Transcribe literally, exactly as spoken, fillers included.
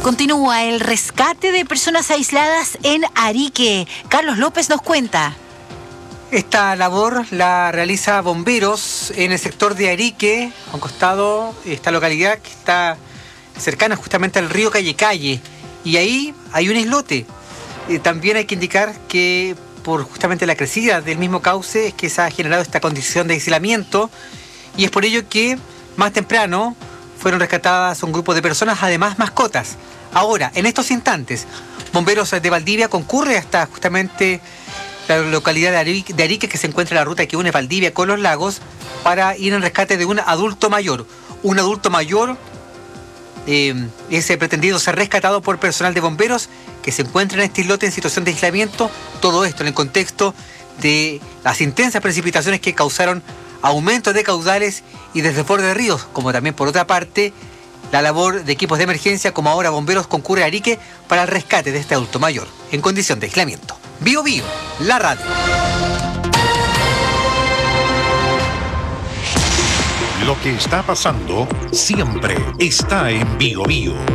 Continúa el rescate de personas aisladas en Arique. Carlos López nos cuenta. Esta labor la realiza bomberos en el sector de Arique, a un costado, esta localidad que está cercana justamente al río Calle Calle. Y ahí hay un islote. Eh, también hay que indicar que por justamente la crecida del mismo cauce es que se ha generado esta condición de aislamiento, y es por ello que más temprano fueron rescatadas un grupo de personas, además mascotas. Ahora, en estos instantes, bomberos de Valdivia concurre hasta justamente la localidad de Arique, de Arique, que se encuentra en la ruta que une Valdivia con Los Lagos, para ir en rescate de un adulto mayor. Un adulto mayor eh, es pretendido ser rescatado por personal de bomberos que se encuentra en este islote en situación de aislamiento. Todo esto en el contexto de las intensas precipitaciones que causaron aumento de caudales y desborde de ríos, como también, por otra parte, la labor de equipos de emergencia, como ahora bomberos concurre a Arique para el rescate de este adulto mayor en condición de aislamiento. Bio Bio, la radio. Lo que está pasando siempre está en Bio Bio.